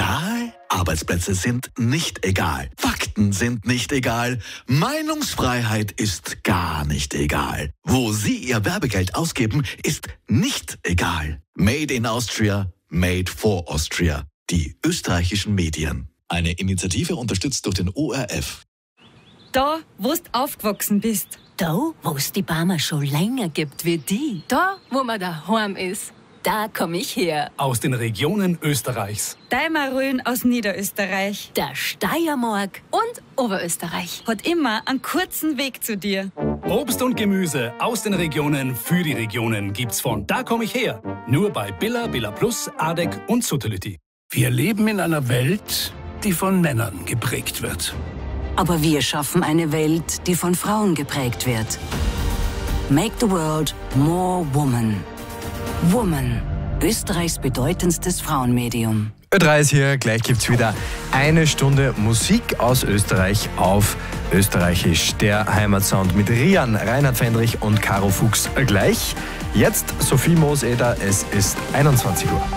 egal? Arbeitsplätze sind nicht egal. Fakten sind nicht egal. Meinungsfreiheit ist gar nicht egal. Wo Sie Ihr Werbegeld ausgeben, ist nicht egal. Made in Austria, made for Austria. Die österreichischen Medien. Eine Initiative unterstützt durch den ORF. Da, wo du aufgewachsen bist. Da, wo es die Barmer schon länger gibt wie die. Da, wo man daheim ist. Da komme ich her. Aus den Regionen Österreichs. Deimarön aus Niederösterreich. Der Steiermark. Und Oberösterreich. Hat immer einen kurzen Weg zu dir. Obst und Gemüse aus den Regionen für die Regionen gibt's von Da komm ich her. Nur bei Billa, Billa Plus, Adek und Suttility. Wir leben in einer Welt, die von Männern geprägt wird. Aber wir schaffen eine Welt, die von Frauen geprägt wird. Make the world more woman. Woman, Österreichs bedeutendstes Frauenmedium. Ö3 ist hier, gleich gibt's wieder eine Stunde Musik aus Österreich auf Österreichisch. Der Heimatsound mit Rian, Reinhard Fendrich und Caro Fuchs gleich. Jetzt Sophie Mooseder, es ist 21 Uhr.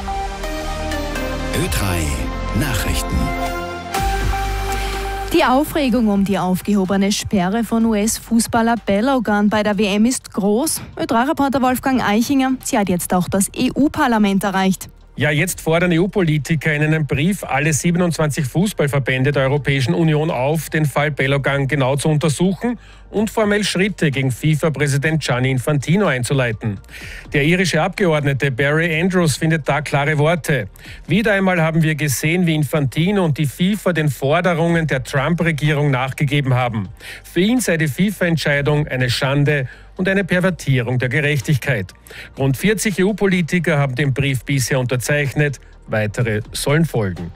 Ö3 Nachrichten. Die Aufregung um die aufgehobene Sperre von US-Fußballer Balogun bei der WM ist groß. Ö3-Reporter Wolfgang Eichinger, sie hat jetzt auch das EU-Parlament erreicht. Ja, jetzt fordern EU-Politiker in einem Brief alle 27 Fußballverbände der Europäischen Union auf, den Fall Balogun genau zu untersuchen und formell Schritte gegen FIFA-Präsident Gianni Infantino einzuleiten. Der irische Abgeordnete Barry Andrews findet da klare Worte. Wieder einmal haben wir gesehen, wie Infantino und die FIFA den Forderungen der Trump-Regierung nachgegeben haben. Für ihn sei die FIFA-Entscheidung eine Schande und eine Pervertierung der Gerechtigkeit. Rund 40 EU-Politiker haben den Brief bisher unterzeichnet. Weitere sollen folgen.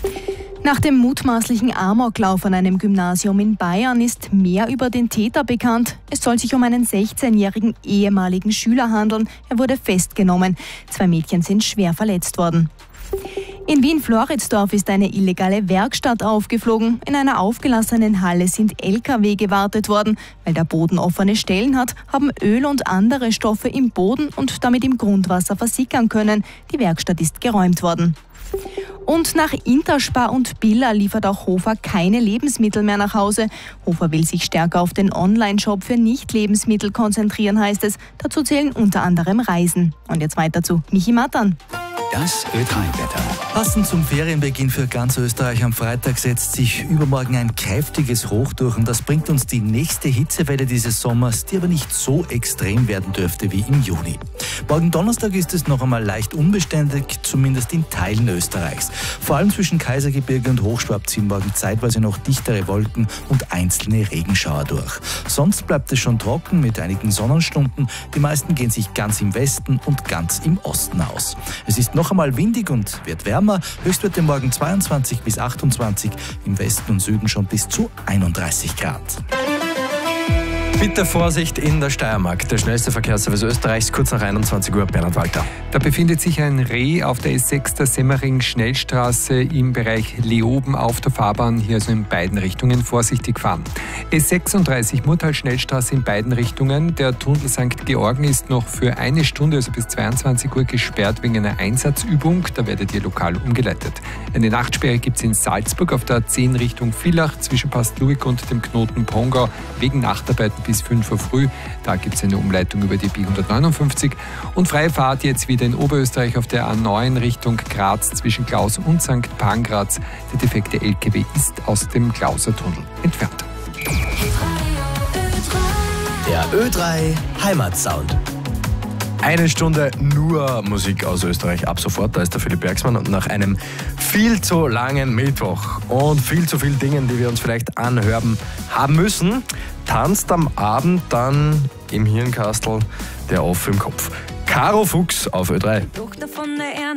Nach dem mutmaßlichen Amoklauf an einem Gymnasium in Bayern ist mehr über den Täter bekannt. Es soll sich um einen 16-jährigen ehemaligen Schüler handeln. Er wurde festgenommen. 2 Mädchen sind schwer verletzt worden. In Wien-Floridsdorf ist eine illegale Werkstatt aufgeflogen. In einer aufgelassenen Halle sind LKW gewartet worden. Weil der Boden offene Stellen hat, haben Öl und andere Stoffe im Boden und damit im Grundwasser versickern können. Die Werkstatt ist geräumt worden. Und nach Interspar und Billa liefert auch Hofer keine Lebensmittel mehr nach Hause. Hofer will sich stärker auf den Online-Shop für Nicht-Lebensmittel konzentrieren, heißt es. Dazu zählen unter anderem Reisen. Und jetzt weiter zu Michi Mattern. Das Ö3-Wetter. Passend zum Ferienbeginn für ganz Österreich am Freitag setzt sich übermorgen ein kräftiges Hoch durch und das bringt uns die nächste Hitzewelle dieses Sommers, die aber nicht so extrem werden dürfte wie im Juni. Morgen Donnerstag ist es noch einmal leicht unbeständig, zumindest in Teilen Österreichs. Vor allem zwischen Kaisergebirge und Hochschwab ziehen morgen zeitweise noch dichtere Wolken und einzelne Regenschauer durch. Sonst bleibt es schon trocken mit einigen Sonnenstunden. Die meisten gehen sich ganz im Westen und ganz im Osten aus. Es ist noch einmal windig und wird wärmer. Höchstwerte morgen 22 bis 28, im Westen und Süden schon bis zu 31 Grad. Bitte Vorsicht in der Steiermark. Der schnellste Verkehrsservice Österreichs, kurz nach 21 Uhr, Bernhard Walter. Da befindet sich ein Reh auf der S6 der Semmering-Schnellstraße im Bereich Leoben auf der Fahrbahn. Hier also in beiden Richtungen vorsichtig fahren. S36 Murtal-Schnellstraße in beiden Richtungen. Der Tunnel St. Georgen ist noch für 1 Stunde, also bis 22 Uhr, gesperrt wegen einer Einsatzübung. Da werdet ihr lokal umgeleitet. Eine Nachtsperre gibt es in Salzburg auf der A10 Richtung Villach zwischen Pastluik und dem Knoten Pongau wegen Nachtarbeiten bis 5 Uhr früh. Da gibt es eine Umleitung über die B159. Und freie Fahrt jetzt wieder in Oberösterreich auf der A9 Richtung Graz zwischen Klaus und St. Pangraz. Der defekte LKW ist aus dem Klausertunnel entfernt. Der Ö3 Heimatsound. Eine Stunde nur Musik aus Österreich ab sofort. Da ist der Philipp Bergsmann und nach einem viel zu langen Mittwoch und viel zu vielen Dingen, die wir uns vielleicht anhören haben müssen, tanzt am Abend dann im Hirnkastel der Off im Kopf. Caro Fuchs auf Ö3. Tochter von der